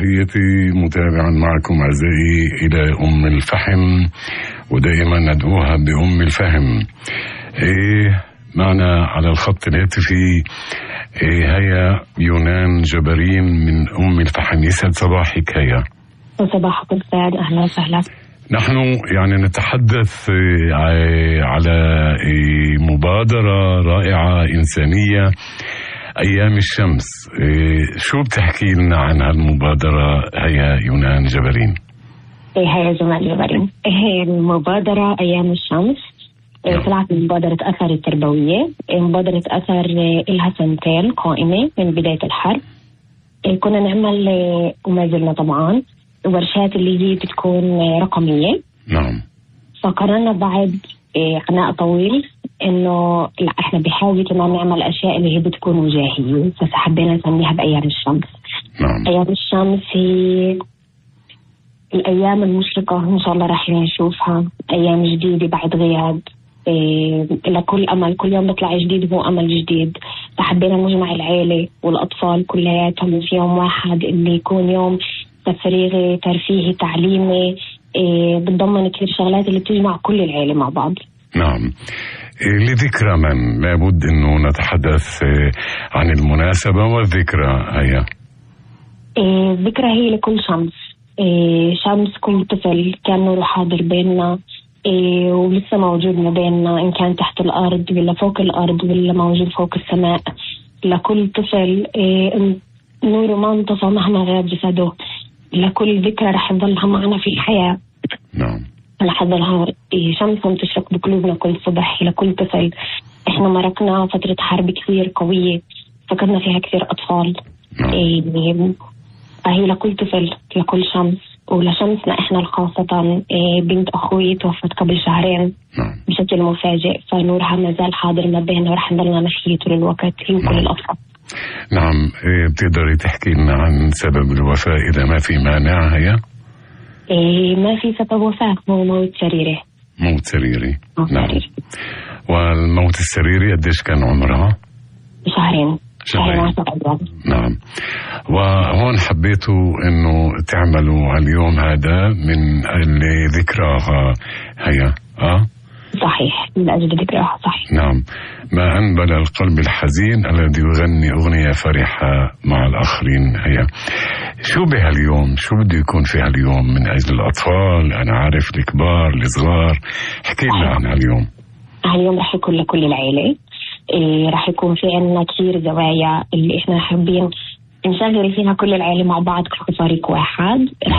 تحياتي متابعا معكم أعزائي إلى أم الفحم، ودائما ندعوها بأم الفهم. معنا على الخط الهاتفي هيا يونان جبرين من أم الفحم. يسعد صباحك هيا. صباحك الخير، أهلا وسهلا. نحن يعني نتحدث على مبادرة رائعة إنسانية، أيام الشمس. شو بتحكي لنا عن هالمبادرة هيا يونان جبرين؟ هيا جمال جبرين، هي المبادرة أيام الشمس. طلعت من مبادرة أثر التربوية. مبادرة أثر إلها سنتين قائمة من بداية الحرب. كنا نعمل وما زلنا طبعا ورشات اللي هي بتكون رقمية. نعم. فقررنا بعد عناء طويل إنه لا، إحنا بحاجة كمان نعمل أشياء اللي هي بتكون وجاهية، فحبينا نسميها بأيام الشمس. نعم. أيام الشمس هي الأيام المشرقة، إن شاء الله راح نشوفها أيام جديدة بعد غياب. لكل أمل، كل يوم بطلع جديد هو أمل جديد. فحبينا نجمع العيلة والأطفال كلياتهم في يوم واحد، اللي يكون يوم تفريغي ترفيهي تعليمي، بتضمن كثير شغلات اللي بتجمع كل العيلة مع بعض. نعم. لذكرى من لابد أنه نتحدث عن المناسبة والذكرى. هيا الذكرى هي لكل شمس. شمس كل طفل كان نوره حاضر بيننا، ولسه موجود ما بيننا، إن كان تحت الأرض ولا فوق الأرض ولا موجود فوق السماء. لكل طفل نوره ما انطفى مهما غاب جسده. لكل ذكرى رح تظلها معنا في الحياة. نعم. رح تظلها شمس تشرق بقلوبنا كل صبح. لكل طفل إحنا مرقنا فترة حرب كثير قوية، فقدنا فيها كثير أطفال. نعم. فهي لكل طفل، لكل شمس، ولشمسنا إحنا الخاصة. بنت أخوي توفت قبل شهرين. نعم. بشكل مفاجئ، فنورها ما زال حاضر ما بيننا ورح نضلنا نحيي طول الوقت، هي وكل الأطفال. نعم. بتقدري تحكي لنا عن سبب الوفاة إذا ما في مانع؟ هيا ما في سبب وفاة، هو موت سريري. موت سريري. نعم. والموت السريري قديش كان عمرها؟ شهرين. نعم. وهون حبيتوا انه تعملوا اليوم هذا من ذكراها. هيا صحيح، من أجل ذكراها. صحيح. نعم. ما أنبل القلب الحزين الذي يغني أغنية فرحة مع الآخرين. هيا شو بهاليوم، شو بده يكون في هاليوم من أجل الأطفال؟ أنا عارف الكبار الصغار، احكي لنا عن هاليوم. هاليوم رح يكون لكل العائلة. رح يكون في عنا كثير زوايا اللي إحنا حابين نشغل فيها كل العائلة مع بعض كفريق واحد.